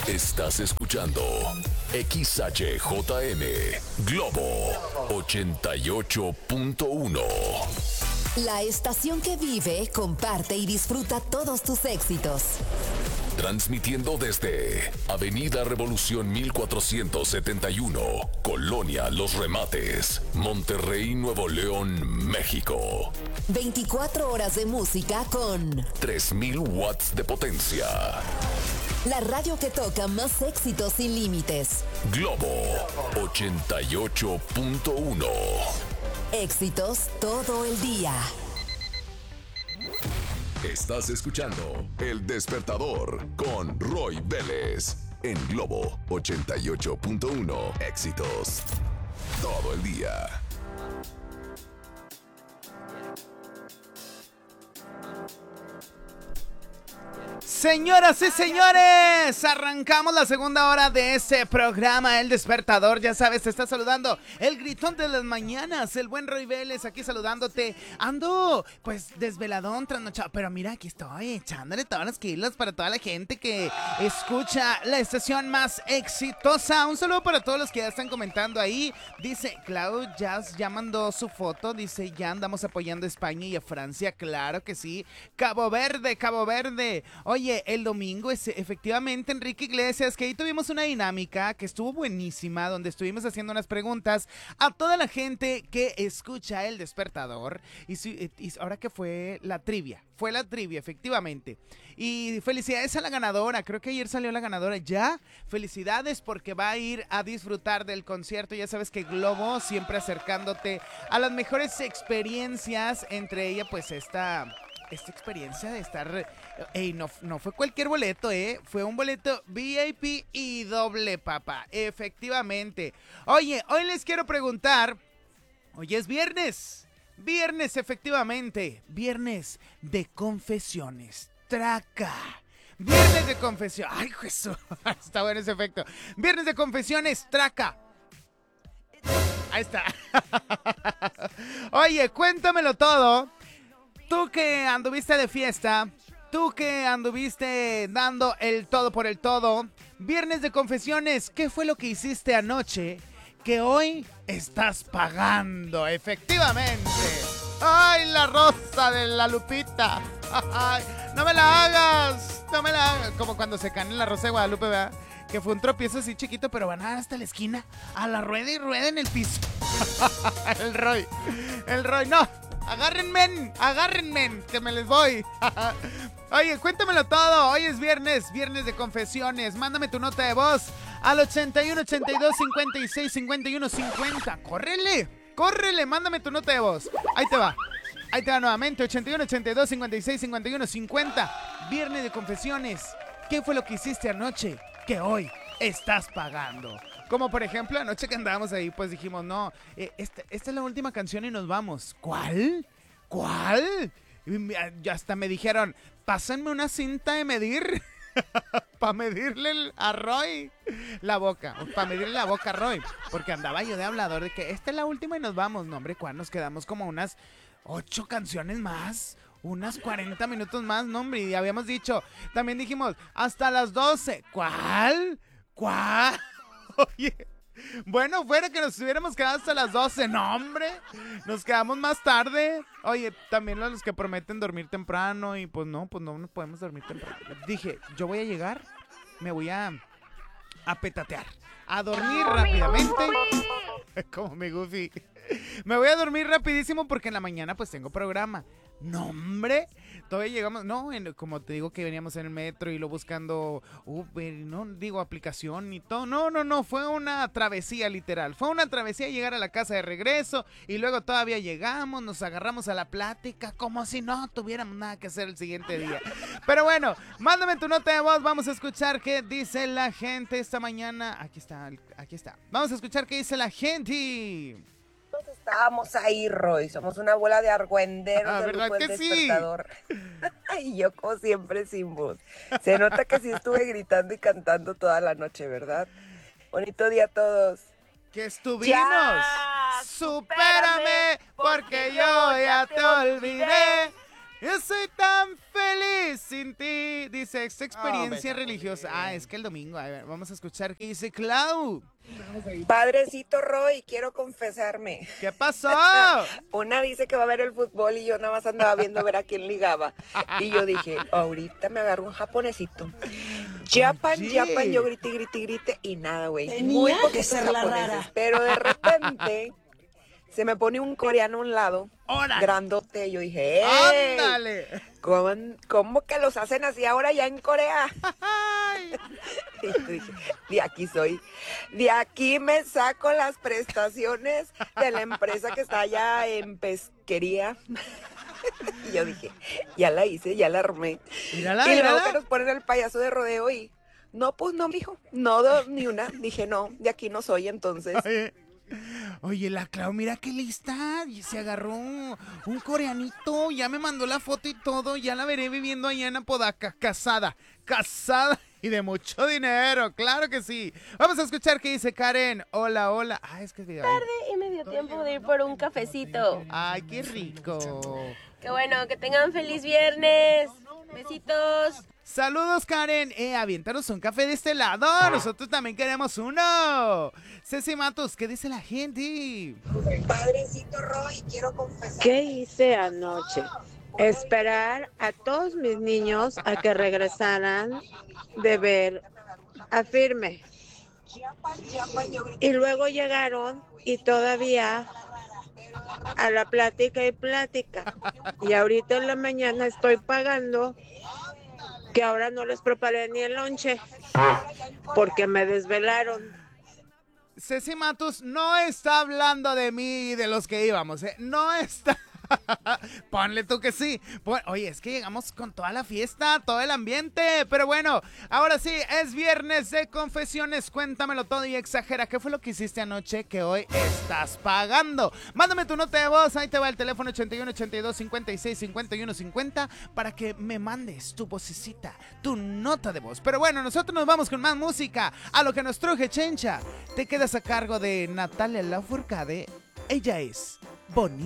Estás escuchando XHJM Globo 88.1. La estación que vive, comparte y disfruta todos tus éxitos. Transmitiendo desde Avenida Revolución 1471, Colonia Los Remates, Monterrey, Nuevo León, México. 24 horas de música con 3000 watts de potencia. La radio que toca más éxitos sin límites. Globo 88.1. Éxitos todo el día. Estás escuchando El Despertador con Roy Vélez en Globo 88.1. Éxitos todo el día. Señoras y señores, arrancamos la segunda hora de este programa, El Despertador. Ya sabes, te está saludando el gritón de las mañanas, el buen Roy Vélez, aquí saludándote. Ando, pues, desveladón, trasnochado, pero mira, aquí estoy echándole todas las kilos para toda la gente que escucha la estación más exitosa. Un saludo para todos los que ya están comentando ahí. Dice, Clau Jazz ya mandó su foto, dice, ya andamos apoyando a España y a Francia. Claro que sí. Cabo Verde, Cabo Verde. Oye, el domingo es efectivamente Enrique Iglesias, que ahí tuvimos una dinámica que estuvo buenísima, donde estuvimos haciendo unas preguntas a toda la gente que escucha El Despertador. Y ahora que fue la trivia, efectivamente. Y felicidades a la ganadora, creo que ayer salió la ganadora ya. Felicidades porque va a ir a disfrutar del concierto. Ya sabes que Globo siempre acercándote a las mejores experiencias, entre ellas pues esta experiencia de estar, no fue cualquier boleto, fue un boleto VIP y doble, papá, efectivamente. Oye, hoy les quiero preguntar, hoy es viernes, efectivamente, viernes de confesiones, traca. Viernes de confesión, ay Jesús, está bueno ese efecto. Viernes de confesiones, traca. Ahí está. Oye, cuéntamelo todo. Tú que anduviste de fiesta, tú que anduviste dando el todo por el todo, viernes de confesiones, ¿qué fue lo que hiciste anoche que hoy estás pagando? Efectivamente. ¡Ay, la rosa de la Lupita! ¡Ay, no me la hagas! No me la hagas. Como cuando se cae en la Rosa de Guadalupe, ¿verdad? Que fue un tropiezo así chiquito, pero van hasta la esquina, a la rueda y rueda en el piso. El Roy, no. Agárrenme, que me les voy. Oye, cuéntamelo todo. Hoy es viernes de confesiones. Mándame tu nota de voz al 81 82 56 51 50. Córrele, mándame tu nota de voz. Ahí te va nuevamente, 81 82 56 51 50. Viernes de confesiones. ¿Qué fue lo que hiciste anoche que hoy estás pagando? Como por ejemplo, anoche que andábamos ahí, pues dijimos, no, esta es la última canción y nos vamos. ¿Cuál? Y hasta me dijeron, pásenme una cinta de medir para medirle a Roy la boca. Para medirle la boca a Roy. Porque andaba yo de hablador de que esta es la última y nos vamos. No, hombre, ¿cuál? Nos quedamos como unas 8 canciones más. Unas 40 minutos más, no, hombre. Y habíamos dicho, también dijimos, hasta las 12. ¿Cuál? Oye, bueno, fuera que nos hubiéramos quedado hasta las 12, no, hombre, nos quedamos más tarde. Oye, también los que prometen dormir temprano y pues no nos podemos dormir temprano. Dije, yo voy a llegar, me voy a petatear, a dormir rápidamente, como mi Goofy. Me voy a dormir rapidísimo porque en la mañana pues tengo programa. No, hombre, todavía llegamos, como te digo que veníamos en el metro y lo buscando Uber, no digo aplicación y todo, no, fue una travesía literal, fue una travesía llegar a la casa de regreso y luego todavía llegamos, nos agarramos a la plática como si no tuviéramos nada que hacer el siguiente día. Pero bueno, mándame tu nota de voz, vamos a escuchar qué dice la gente esta mañana, aquí está, vamos a escuchar qué dice la gente. Estábamos ahí, Roy, somos una bola de argüenderos del ¿verdad grupo que El sí? Despertador. Y yo como siempre sin voz. Se nota que sí estuve gritando y cantando toda la noche, ¿verdad? Bonito día a todos. Que estuvimos. Ya, Supérame, porque yo ya te olvidé. Yo soy tan feliz sin ti. Dice, esta experiencia religiosa. Ah, es que el domingo. A ver, vamos a escuchar qué dice Clau. Padrecito Roy, quiero confesarme. ¿Qué pasó? Una dice que va a ver el fútbol y yo nada más andaba viendo a ver a quién ligaba. Y yo dije, ahorita me agarro un japonesito. Japan, Oye. Japan, yo grité, grité, grité y nada, güey. Tenía Muy que poquitos ser la japoneses. rara. Pero de repente se me pone un coreano a un lado, ¡Órale! grandote. Y yo dije, ¡ey! ¡Ándale! ¿Cómo que los hacen así ahora ya en Corea? Ay. Y yo dije, de aquí soy. De aquí me saco las prestaciones de la empresa que está allá en pesquería. Y yo dije, ya la hice, ya la armé. Mírala, Y luego mírala. que nos ponen el payaso de rodeo y, no, pues no, mijo, no, ni una. Dije, no, de aquí no soy entonces. Oye, la Clau, mira qué lista. Y se agarró un coreanito. Ya me mandó la foto y todo. Ya la veré viviendo allá en Apodaca. Casada. Casada y de mucho dinero. Claro que sí. Vamos a escuchar qué dice Karen. Hola, hola. Ah, es que es video. Y me dio tiempo de ir por un cafecito. Ay, qué rico. Qué bueno, que tengan feliz viernes. Besitos. Saludos, Karen. Aviéntanos un café de este lado. Nosotros también queremos uno. Ceci Matos, ¿qué dice la gente? Padrecito Roy, quiero confesar. ¿Qué hice anoche? Esperar a todos mis niños a que regresaran de ver a Firme. Y luego llegaron y todavía a la plática y plática. Y ahorita en la mañana estoy pagando que ahora no les preparé ni el lonche porque me desvelaron. Ceci Matos no está hablando de mí y de los que íbamos, ¿eh? No está. Ponle tú que sí. Oye, es que llegamos con toda la fiesta, todo el ambiente. Pero bueno, ahora sí, es viernes de confesiones. Cuéntamelo todo y exagera. ¿Qué fue lo que hiciste anoche que hoy estás pagando? Mándame tu nota de voz. Ahí te va el teléfono 81 82 56 51 50 para que me mandes tu vocecita, tu nota de voz. Pero bueno, nosotros nos vamos con más música. A lo que nos truje Chencha. Te quedas a cargo de Natalia Lafourcade. Ella es bonita.